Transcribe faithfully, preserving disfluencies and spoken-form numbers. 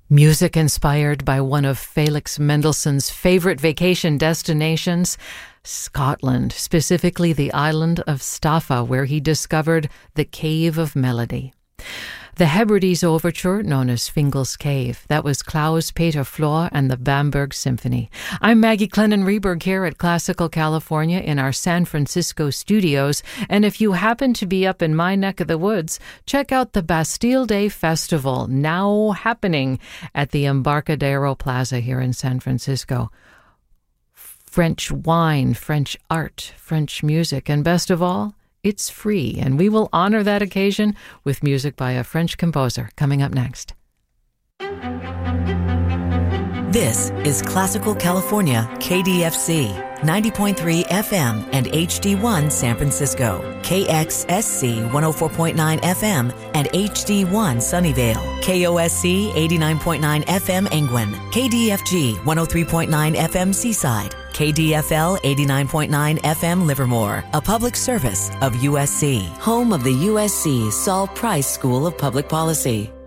Music inspired by one of Felix Mendelssohn's favorite vacation destinations, Scotland, specifically the island of Staffa, where he discovered the Cave of Melody. The Hebrides Overture, known as Fingal's Cave, that was Klaus-Peter Flor and the Bamberg Symphony. I'm Maggie Clennon-Reberg here at Classical California in our San Francisco studios, and if you happen to be up in my neck of the woods, check out the Bastille Day Festival, now happening at the Embarcadero Plaza here in San Francisco. French wine, French art, French music, and best of all, it's free, and we will honor that occasion with music by a French composer coming up next. This is Classical California, K D F C, ninety point three F M and H D one San Francisco, K X S C one oh four point nine F M and H D one Sunnyvale, K O S C eighty-nine point nine F M Angwin, K D F G one oh three point nine F M Seaside, K D F L eighty-nine point nine F M Livermore, a public service of U S C, home of the U S C Saul Price School of Public Policy.